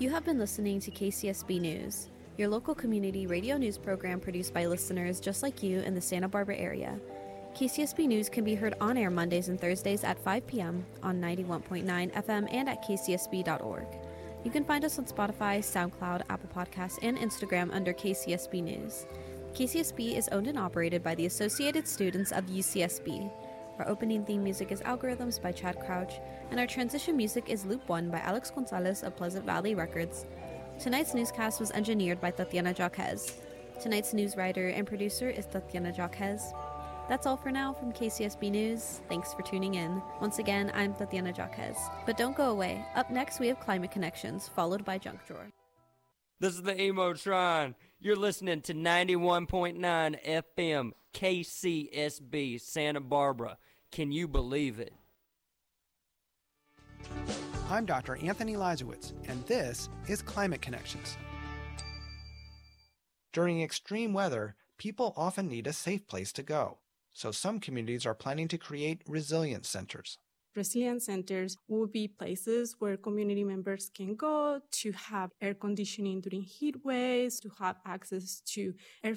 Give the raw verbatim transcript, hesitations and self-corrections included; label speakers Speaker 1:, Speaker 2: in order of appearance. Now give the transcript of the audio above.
Speaker 1: You have been listening to K C S B News, your local community radio news program produced by listeners just like you in the Santa Barbara area. K C S B News can be heard on air Mondays and Thursdays at five p.m. on ninety-one point nine F M and at k c s b dot org. You can find us on Spotify, SoundCloud, Apple Podcasts, and Instagram under K C S B News. K C S B is owned and operated by the Associated Students of U C S B. Our opening theme music is Algorithms by Chad Crouch, and our transition music is Loop one by Alex Gonzalez of Pleasant Valley Records. Tonight's newscast was engineered by Tatiana Jaquez. Tonight's news writer and producer is Tatiana Jaquez. That's all for now from K C S B News. Thanks for tuning in. Once again, I'm Tatiana Jaquez. But don't go away. Up next, we have Climate Connections, followed by Junk Drawer.
Speaker 2: This is the Emotron. You're listening to ninety-one point nine F M K C S B Santa Barbara. Can you believe it?
Speaker 3: I'm Doctor Anthony Lizowitz, and this is Climate Connections. During extreme weather, people often need a safe place to go. So some communities are planning to create resilience centers.
Speaker 4: Resilience centers will be places where community members can go to have air conditioning during heat waves, to have access to air